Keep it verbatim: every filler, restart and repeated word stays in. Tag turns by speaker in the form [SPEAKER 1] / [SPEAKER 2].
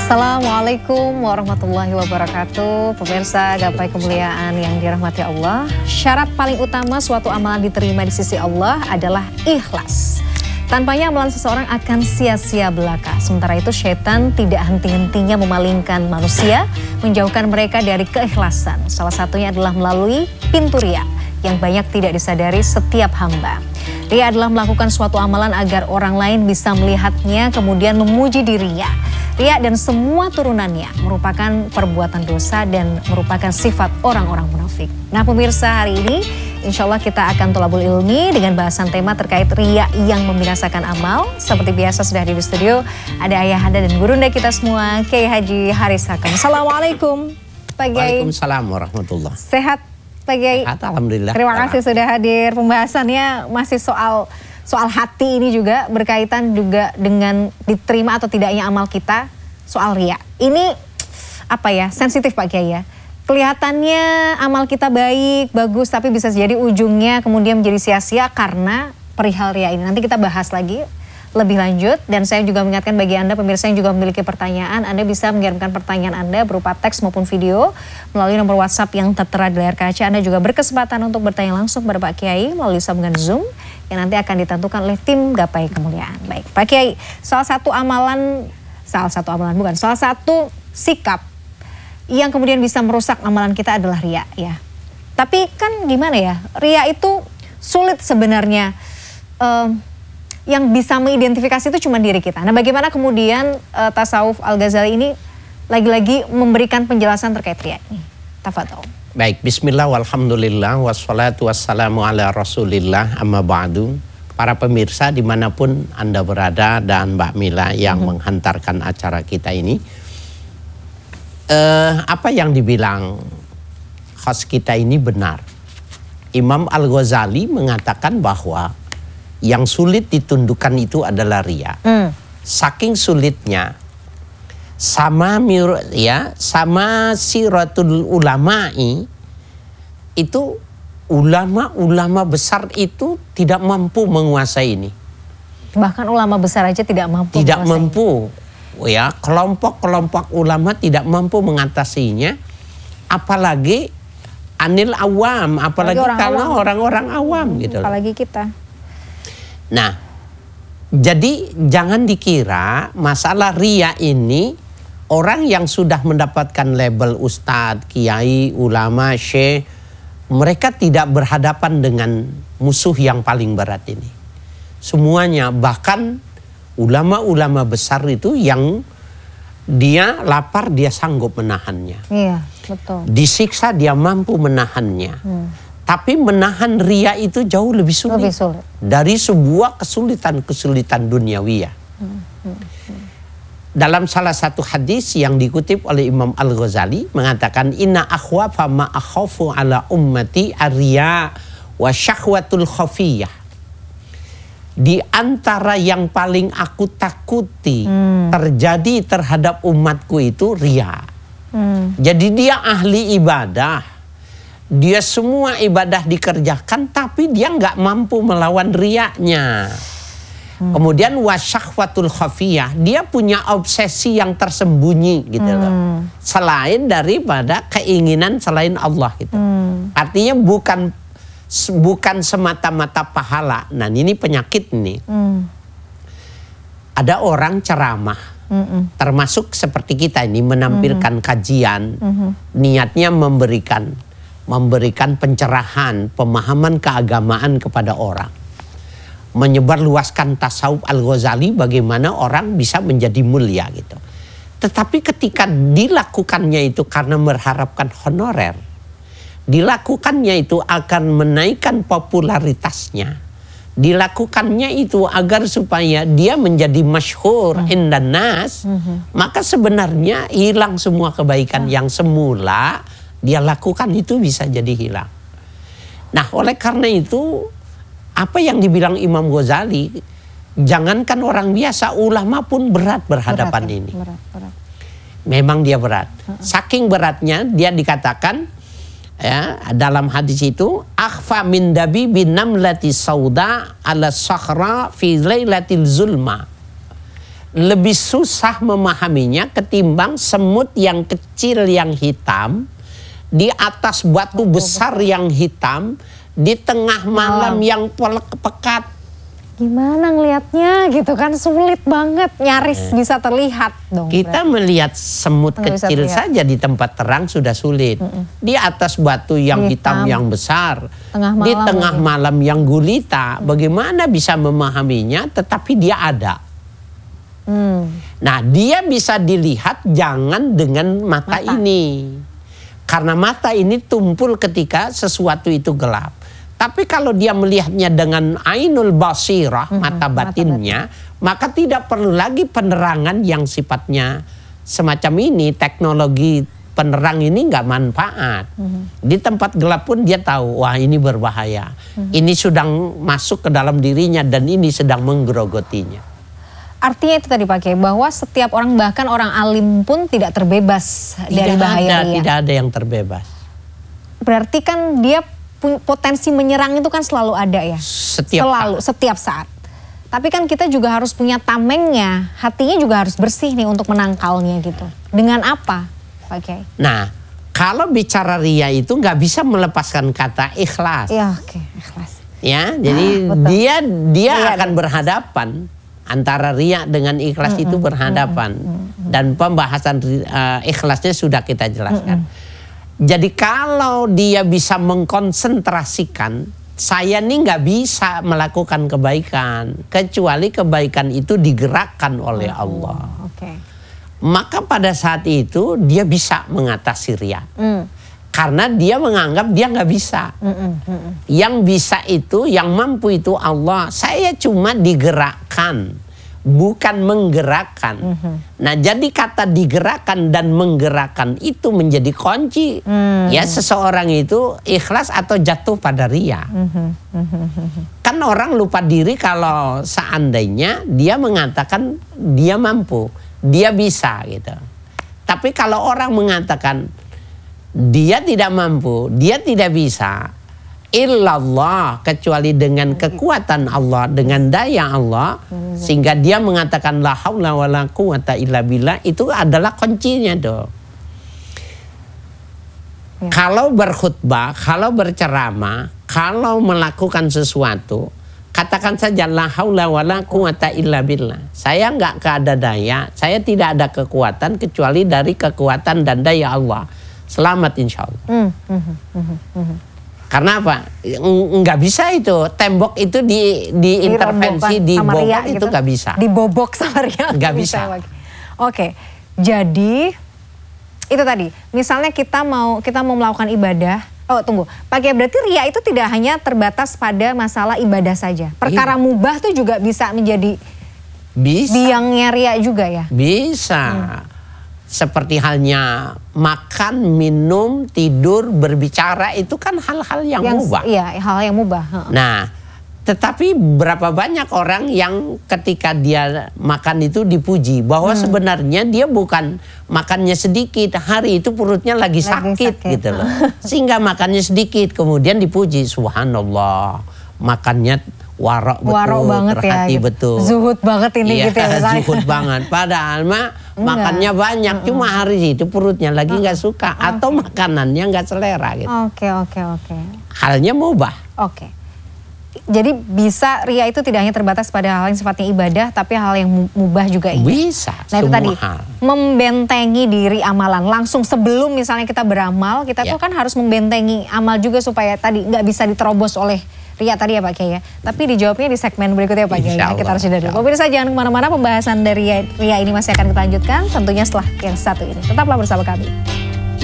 [SPEAKER 1] Assalamualaikum warahmatullahi wabarakatuh. Pemirsa gapai kemuliaan yang dirahmati Allah. Syarat paling utama suatu amalan diterima di sisi Allah adalah ikhlas. Tanpanya amalan seseorang akan sia-sia belaka. Sementara itu syaitan tidak henti-hentinya memalingkan manusia, menjauhkan mereka dari keikhlasan. Salah satunya adalah melalui pintu riya yang banyak tidak disadari setiap hamba. Riya adalah melakukan suatu amalan agar orang lain bisa melihatnya kemudian memuji dirinya. Riya dan semua turunannya merupakan perbuatan dosa dan merupakan sifat orang-orang munafik. Nah pemirsa, hari ini insya Allah kita akan tolabul ilmi dengan bahasan tema terkait riya yang membinasakan amal. Seperti biasa sudah hadir di studio ada ayahanda dan gurunda kita semua, Kiai Haji Haris Hakam. Assalamualaikum Pak Kiai.
[SPEAKER 2] Waalaikumsalam warahmatullah.
[SPEAKER 1] Sehat Pak Kiai?
[SPEAKER 2] Sehat, alhamdulillah.
[SPEAKER 1] Terima kasih sudah hadir. Pembahasannya masih soal soal hati ini juga berkaitan juga dengan diterima atau tidaknya amal kita, soal riya. Ini apa ya, sensitif Pak Kiai ya. Kelihatannya amal kita baik, bagus, tapi bisa jadi ujungnya kemudian menjadi sia-sia karena perihal riya ini. Nanti kita bahas lagi lebih lanjut, dan saya juga mengingatkan bagi Anda pemirsa yang juga memiliki pertanyaan, Anda bisa mengirimkan pertanyaan Anda berupa teks maupun video melalui nomor WhatsApp yang tertera di layar kaca. Anda juga berkesempatan untuk bertanya langsung kepada Pak Kiai melalui sambungan Zoom yang nanti akan ditentukan oleh tim Gapai Kemuliaan. Baik, Pak Kiai, salah satu amalan, salah satu amalan bukan, salah satu sikap yang kemudian bisa merusak amalan kita adalah riya ya. Tapi kan gimana ya, riya itu sulit sebenarnya. Um, yang bisa mengidentifikasi itu cuma diri kita. Nah bagaimana kemudian uh, tasawuf Al-Ghazali ini lagi-lagi memberikan penjelasan terkait riya ini. Tafadhol.
[SPEAKER 2] Baik, bismillah walhamdulillah wassalatu wassalamu ala rasulillah amma ba'du. Para pemirsa dimanapun Anda berada dan Mbak Mila yang mm-hmm. menghantarkan acara kita ini. Uh, apa yang dibilang host kita ini benar. Imam Al-Ghazali mengatakan bahwa yang sulit ditundukkan itu adalah riya. Mm. Saking sulitnya, sama mir, ya, sama siratul ulama'i itu ulama-ulama besar itu tidak mampu menguasai ini.
[SPEAKER 1] Bahkan ulama besar aja tidak mampu.
[SPEAKER 2] Tidak mampu, ya, kelompok-kelompok ulama tidak mampu mengatasinya, apalagi anil awam, apalagi, apalagi kalau orang-orang awam hmm, gitu.
[SPEAKER 1] Apalagi kita.
[SPEAKER 2] Nah, jadi jangan dikira masalah riya ini orang yang sudah mendapatkan label ustadz, kiai, ulama, syekh, mereka tidak berhadapan dengan musuh yang paling berat ini. Semuanya, bahkan ulama-ulama besar itu yang dia lapar dia sanggup menahannya.
[SPEAKER 1] Iya, betul.
[SPEAKER 2] Disiksa dia mampu menahannya. Hmm. Tapi menahan riya itu jauh lebih sulit, lebih sulit. dari sebuah kesulitan-kesulitan duniawiyah. Hmm, hmm, hmm. Dalam salah satu hadis yang dikutip oleh Imam Al-Ghazali mengatakan inna akhwafa ma akhafu ala ummati ar-riya wa syahwatul khafiyah. Di antara yang paling aku takuti hmm. terjadi terhadap umatku itu riya. Hmm. Jadi dia ahli ibadah. Dia semua ibadah dikerjakan tapi dia nggak mampu melawan riyanya. Hmm. Kemudian wasyahwatul khafiyah, dia punya obsesi yang tersembunyi gitu hmm. loh. Selain daripada keinginan selain Allah gitu. Hmm. Artinya bukan bukan semata-mata pahala. Nah, ini penyakit nih. Hmm. Ada orang ceramah, hmm. termasuk seperti kita ini menampilkan hmm. kajian, hmm. niatnya memberikan memberikan pencerahan, pemahaman keagamaan kepada orang. Menyebarluaskan tasawuf Al-Ghazali bagaimana orang bisa menjadi mulia gitu. Tetapi ketika dilakukannya itu karena mengharapkan honorer, dilakukannya itu akan menaikkan popularitasnya, dilakukannya itu agar supaya dia menjadi masyhur indan nas, mm-hmm. maka sebenarnya hilang semua kebaikan mm. yang semula dia lakukan itu bisa jadi hilang. Nah, oleh karena itu apa yang dibilang Imam Ghazali, jangankan orang biasa, ulama pun berat berhadapan berat, ini. Berat, berat. Memang dia berat. Saking beratnya dia dikatakan ya dalam hadis itu akhfa min dabi bin namlati sauda ala sakhra fi lailatil zulma. lebih susah memahaminya ketimbang semut yang kecil yang hitam di atas batu besar yang hitam di tengah malam yang pekat.
[SPEAKER 1] Gimana ngelihatnya gitu kan, sulit banget, nyaris eh. bisa terlihat dong.
[SPEAKER 2] Kita berarti. melihat semut Nggak kecil saja di tempat terang sudah sulit. Mm -mm. Di atas batu yang hitam, hitam yang besar, tengah di tengah lagi. malam yang gulita, mm. bagaimana bisa memahaminya tetapi dia ada. Mm. Nah, dia bisa dilihat jangan dengan mata, mata ini. Karena mata ini tumpul ketika sesuatu itu gelap. Tapi kalau dia melihatnya dengan ainul basirah, mm-hmm, mata batinnya, mata batin. maka tidak perlu lagi penerangan yang sifatnya semacam ini. Teknologi penerang ini nggak manfaat. Mm-hmm. Di tempat gelap pun dia tahu, wah ini berbahaya. Mm-hmm. Ini sedang masuk ke dalam dirinya dan ini sedang menggerogotinya. Artinya itu tadi Pak Kiai, bahwa setiap orang, bahkan orang alim pun tidak terbebas tidak dari bahaya ada, Tidak ada yang terbebas.
[SPEAKER 1] Berarti kan dia potensi menyerang itu kan selalu ada ya,
[SPEAKER 2] setiap
[SPEAKER 1] selalu
[SPEAKER 2] saat.
[SPEAKER 1] setiap saat. Tapi kan kita juga harus punya tamengnya, hatinya juga harus bersih nih untuk menangkalnya gitu. Dengan apa, Pak Kiai?
[SPEAKER 2] Nah, kalau bicara ria itu nggak bisa melepaskan kata ikhlas.
[SPEAKER 1] Ya, oke, okay. ikhlas.
[SPEAKER 2] Ya, jadi ah, dia dia ria, akan ria. berhadapan antara ria dengan ikhlas mm -mm, itu berhadapan mm -mm, dan pembahasan uh, ikhlasnya sudah kita jelaskan. Mm -mm. Jadi kalau dia bisa mengkonsentrasikan, saya nih nggak bisa melakukan kebaikan kecuali kebaikan itu digerakkan oleh oh, Allah.
[SPEAKER 1] Okay.
[SPEAKER 2] Maka pada saat itu dia bisa mengatasi ria, mm. karena dia menganggap dia nggak bisa. Mm -mm, mm -mm. Yang bisa itu, yang mampu itu Allah. Saya cuma digerakkan, bukan menggerakkan. Mm-hmm. Nah, jadi kata digerakkan dan menggerakkan itu menjadi kunci. Mm-hmm. Ya, seseorang itu ikhlas atau jatuh pada ria. Mm-hmm. Mm-hmm. Kan orang lupa diri kalau seandainya dia mengatakan dia mampu, dia bisa gitu. Tapi kalau orang mengatakan dia tidak mampu, dia tidak bisa, illallah, kecuali dengan kekuatan Allah, dengan daya Allah, sehingga dia mengatakan la haula wala quwata illa billah, itu adalah kuncinya tuh. Ya. Kalau berkhutbah, kalau berceramah, kalau melakukan sesuatu, katakan saja la haula wala quwata illa billah. Saya enggak ada daya, saya tidak ada kekuatan kecuali dari kekuatan dan daya Allah. Selamat insya Allah. Mm, mm, mm, mm, mm. Karena apa? Nggak bisa itu. Tembok itu di, di intervensi, dibobok itu nggak gitu? bisa.
[SPEAKER 1] Dibobok sama ria.
[SPEAKER 2] Nggak bisa.
[SPEAKER 1] Oke, jadi itu tadi. Misalnya kita mau kita mau melakukan ibadah. Oh tunggu, Pak Kiai, berarti ria itu tidak hanya terbatas pada masalah ibadah saja. Perkara iya. mubah tuh juga bisa menjadi bisa. biangnya ria juga ya?
[SPEAKER 2] Bisa. Hmm. Seperti halnya makan, minum, tidur, berbicara, itu kan hal-hal yang, yang mubah.
[SPEAKER 1] Iya, hal yang mubah.
[SPEAKER 2] Nah, tetapi berapa banyak orang yang ketika dia makan itu dipuji bahwa hmm. sebenarnya dia bukan makannya sedikit, hari itu perutnya lagi sakit, lagi sakit. gitu loh. Sehingga makannya sedikit, kemudian dipuji, subhanallah, makannya warok betul,
[SPEAKER 1] warok banget
[SPEAKER 2] terhati
[SPEAKER 1] ya, gitu.
[SPEAKER 2] betul.
[SPEAKER 1] Zuhud banget ini
[SPEAKER 2] ya,
[SPEAKER 1] gitu ya.
[SPEAKER 2] Zuhud banget. Padahal mah makannya banyak, mm-mm. cuma hari itu perutnya lagi nggak mm-mm. suka okay. atau makanannya nggak selera gitu.
[SPEAKER 1] Oke oke oke.
[SPEAKER 2] Halnya mubah.
[SPEAKER 1] Oke. Okay. Jadi bisa ria itu tidak hanya terbatas pada hal yang sifatnya ibadah, tapi hal yang mubah juga iya.
[SPEAKER 2] Bisa.
[SPEAKER 1] Nah itu tadi
[SPEAKER 2] hal.
[SPEAKER 1] membentengi diri amalan langsung sebelum misalnya kita beramal, kita ya. tuh kan harus membentengi amal juga supaya tadi nggak bisa diterobos oleh ria tadi ya Pak Kiai ya. Tapi dijawabnya di segmen berikutnya Pak Kiai. Kita harus jeda dulu. Pemirsa jangan kemana-mana, pembahasan dari ria ini masih akan kita lanjutkan tentunya setelah yang satu ini. Tetaplah bersama kami.